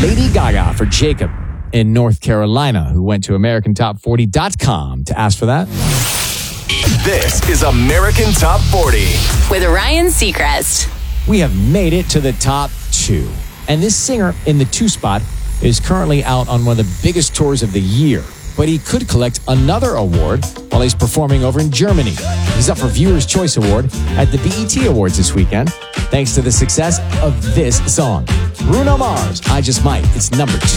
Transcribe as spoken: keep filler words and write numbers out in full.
Lady Gaga for Jacob in North Carolina, who went to American Top forty dot com to ask for that. This is American Top forty with Ryan Seacrest. We have made it to the top two. And this singer in the two spot is currently out on one of the biggest tours of the year. But he could collect another award while he's performing over in Germany. He's up for Viewer's Choice Award at the B E T Awards this weekend, thanks to the success of this song. Bruno Mars, I Just Might. It's number two.